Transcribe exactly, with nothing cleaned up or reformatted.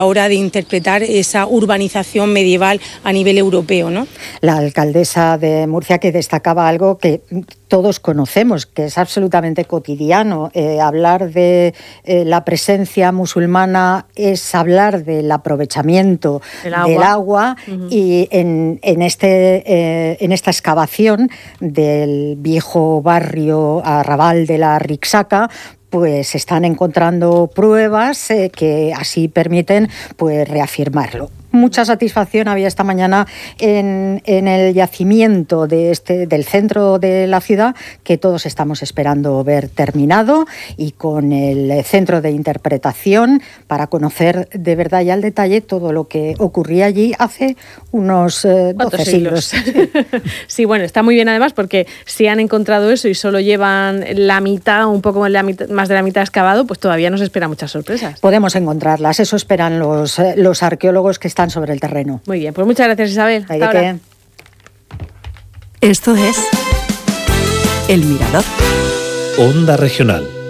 hora de interpretar esa urbanización medieval a nivel europeo, ¿no? La alcaldesa de Murcia, que destacaba algo que todos conocemos, que es absolutamente cotidiano. Eh, hablar de eh, la presencia musulmana es hablar del aprovechamiento El agua. del agua uh-huh. y en, en, este, eh, en esta excavación del viejo barrio Arrabal de la Rixaca, pues se están encontrando pruebas eh, que así permiten pues reafirmarlo. Mucha satisfacción había esta mañana en, en el yacimiento de este, del centro de la ciudad, que todos estamos esperando ver terminado, y con el centro de interpretación para conocer de verdad y al detalle todo lo que ocurría allí hace unos eh, doce siglos. siglos. Sí, bueno, está muy bien además porque si han encontrado eso y solo llevan la mitad, un poco la mitad, más de la mitad excavado, pues todavía nos esperan muchas sorpresas. Podemos encontrarlas, eso esperan los, los arqueólogos que están sobre el terreno. Muy bien, pues muchas gracias, Isabel. Hasta ahora. Esto es El Mirador. Onda Regional.